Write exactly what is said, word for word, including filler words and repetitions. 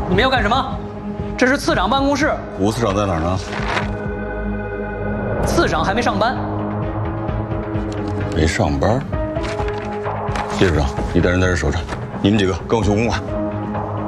你们要干什么？这是次长办公室。 吴次长在哪儿呢？ 次长还没上班。 没上班。叶处长，你带人在这守着，你们几个跟我去文化。